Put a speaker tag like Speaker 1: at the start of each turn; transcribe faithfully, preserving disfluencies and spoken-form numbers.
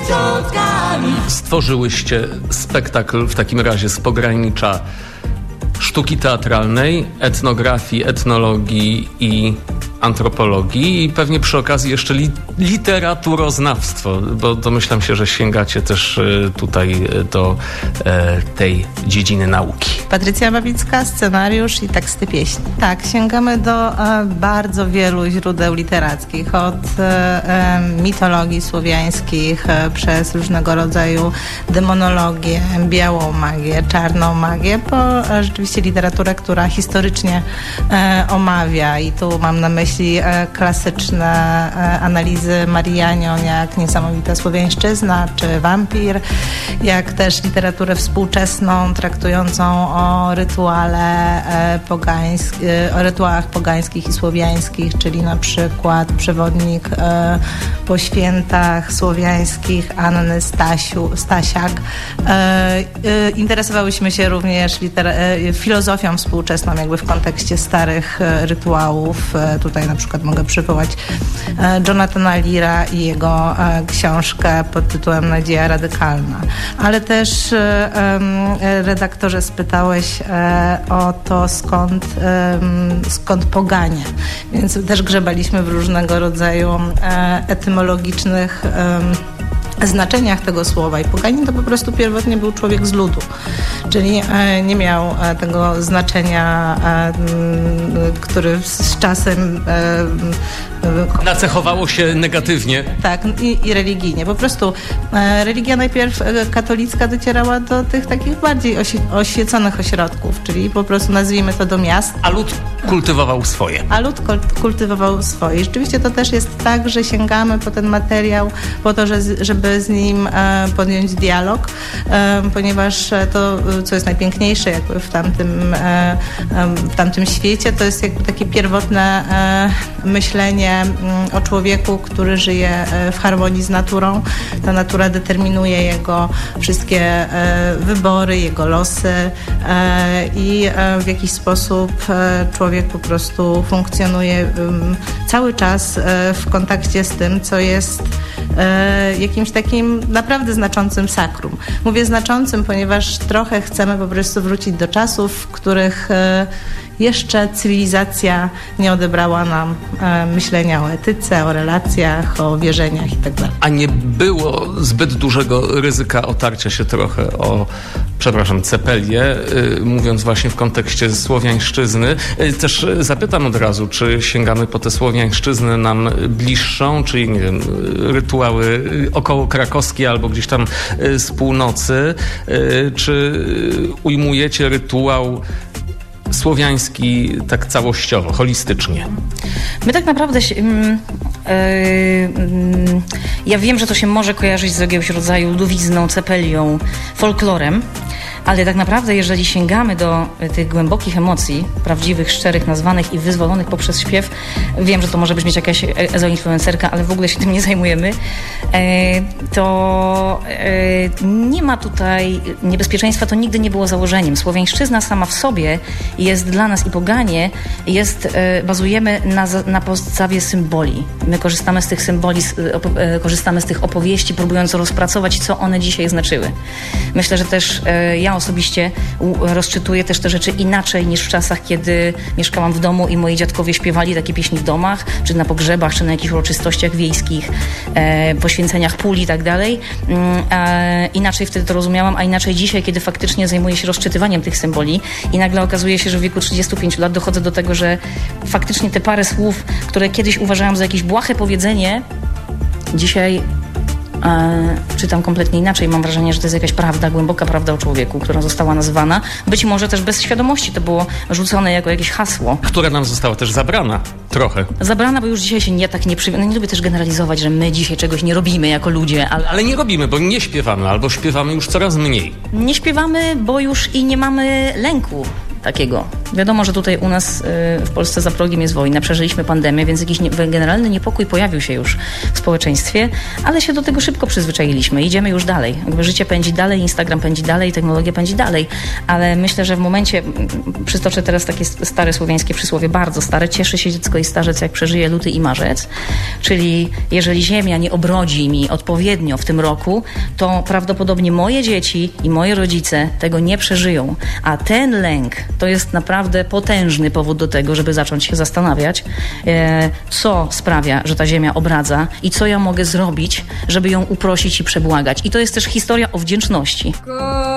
Speaker 1: drogami.
Speaker 2: Stworzyłyście spektakl w takim razie z pogranicza sztuki teatralnej, etnografii, etnologii i antropologii i pewnie przy okazji jeszcze li- literaturoznawstwo, bo domyślam się, że sięgacie też y, tutaj y, do y, tej dziedziny nauki.
Speaker 3: Patrycja Babicka, scenariusz i teksty pieśni. Tak, sięgamy do e, bardzo wielu źródeł literackich, od e, e, mitologii słowiańskich, e, przez różnego rodzaju demonologię, białą magię, czarną magię, po e, rzeczywiście literaturę, która historycznie e, omawia i tu mam na myśli e, klasyczne e, analizy Marii Janion, jak Niesamowita Słowiańszczyzna, czy Wampir, jak też literaturę współczesną, traktującą o rytuale e, pogańsk, e, o rytuałach pogańskich i słowiańskich, czyli na przykład przewodnik e, po świętach słowiańskich Anny Stasiu, Stasiak. E, e, interesowałyśmy się również litera- e, filozofią współczesną, jakby w kontekście starych e, rytuałów. E, tutaj na przykład mogę przywołać e, Jonathana Leara i jego e, książkę pod tytułem Nadzieja radykalna. Ale też e, e, redaktorze spytałeś e, o to, skąd, e, skąd poganie. Więc też grzebaliśmy w różnego rodzaju e, etymologicznych e, znaczeniach tego słowa i poganin to po prostu pierwotnie był człowiek z ludu, czyli e, nie miał e, tego znaczenia, e, m, który z czasem e,
Speaker 2: Nacechowało się negatywnie.
Speaker 3: Tak, i, i religijnie. Po prostu e, religia najpierw e, katolicka docierała do tych takich bardziej osi- oświeconych ośrodków, czyli po prostu nazwijmy to do miast.
Speaker 2: A lud kultywował swoje.
Speaker 3: A lud kultywował swoje. I rzeczywiście to też jest tak, że sięgamy po ten materiał po to, że, żeby z nim e, podjąć dialog, e, ponieważ to, co jest najpiękniejsze jakby w tamtym, e, w tamtym świecie, to jest jakby takie pierwotne e, myślenie o człowieku, który żyje w harmonii z naturą. Ta natura determinuje jego wszystkie wybory, jego losy i w jakiś sposób człowiek po prostu funkcjonuje cały czas w kontakcie z tym, co jest jakimś takim naprawdę znaczącym sakrum. Mówię znaczącym, ponieważ trochę chcemy po prostu wrócić do czasów, w których jeszcze cywilizacja nie odebrała nam e, myślenia o etyce, o relacjach, o wierzeniach itd.
Speaker 2: A nie było zbyt dużego ryzyka otarcia się trochę o, przepraszam, cepelię, y, mówiąc właśnie w kontekście słowiańszczyzny. Y, też zapytam od razu, czy sięgamy po tę słowiańszczyznę nam bliższą, czyli nie wiem, rytuały około krakowskie albo gdzieś tam y, z północy, y, czy ujmujecie rytuał słowiański tak całościowo, holistycznie?
Speaker 4: My tak naprawdę się, mm, yy, yy, ja wiem, że to się może kojarzyć z jakiegoś rodzaju ludowizną, cepelią, folklorem, ale tak naprawdę jeżeli sięgamy do tych głębokich emocji, prawdziwych, szczerych, nazwanych i wyzwolonych poprzez śpiew, wiem, że to może brzmieć jakaś ezoinfluencerka, ale w ogóle się tym nie zajmujemy, to nie ma tutaj niebezpieczeństwa, to nigdy nie było założeniem. Słowiańszczyzna sama w sobie jest dla nas i poganie, jest, bazujemy na, na podstawie symboli. My korzystamy z tych symboli, korzystamy z tych opowieści, próbując rozpracować, co one dzisiaj znaczyły. Myślę, że też ja osobiście rozczytuję też te rzeczy inaczej niż w czasach, kiedy mieszkałam w domu i moi dziadkowie śpiewali takie pieśni w domach, czy na pogrzebach, czy na jakichś uroczystościach wiejskich, e, poświęceniach pól i tak dalej. E, inaczej wtedy to rozumiałam, a inaczej dzisiaj, kiedy faktycznie zajmuję się rozczytywaniem tych symboli i nagle okazuje się, że w wieku trzydziestu pięciu lat dochodzę do tego, że faktycznie te parę słów, które kiedyś uważałam za jakieś błahe powiedzenie, dzisiaj E, czytam kompletnie inaczej. Mam wrażenie, że to jest jakaś prawda, głęboka prawda o człowieku, która została nazwana. Być może też bez świadomości to było rzucone jako jakieś hasło.
Speaker 2: Która nam została też zabrana. Trochę.
Speaker 4: Zabrana, bo już dzisiaj się nie tak nie przywiązuje. No nie lubię też generalizować, że my dzisiaj czegoś nie robimy jako ludzie. Ale...
Speaker 2: ale nie robimy, bo nie śpiewamy, albo śpiewamy już coraz mniej.
Speaker 4: Nie śpiewamy, bo już i nie mamy lęku takiego. Wiadomo, że tutaj u nas w Polsce za progiem jest wojna, przeżyliśmy pandemię, więc jakiś nie, generalny niepokój pojawił się już w społeczeństwie, ale się do tego szybko przyzwyczailiśmy. Idziemy już dalej. Jakby życie pędzi dalej, Instagram pędzi dalej, technologia pędzi dalej, ale myślę, że w momencie, przytoczę teraz takie stare słowiańskie przysłowie, bardzo stare, cieszy się dziecko i starzec, jak przeżyje luty i marzec, czyli jeżeli ziemia nie obrodzi mi odpowiednio w tym roku, to prawdopodobnie moje dzieci i moi rodzice tego nie przeżyją. A ten lęk to jest naprawdę potężny powód do tego, żeby zacząć się zastanawiać, e, co sprawia, że ta ziemia obradza i co ja mogę zrobić, żeby ją uprosić i przebłagać. I to jest też historia o wdzięczności.